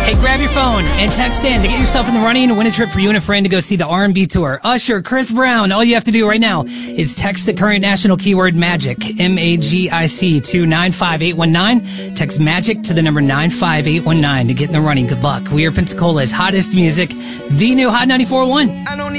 Hey, grab your phone and text in to get yourself in the running and win a trip for you and a friend to go see the R&B tour. Usher, Chris Brown. All you have to do right now is text the current national keyword MAGIC, M-A-G-I-C, to 95819. Text MAGIC to the number 95819 to get in the running. Good luck. We are Pensacola's hottest music, the new Hot 94.1.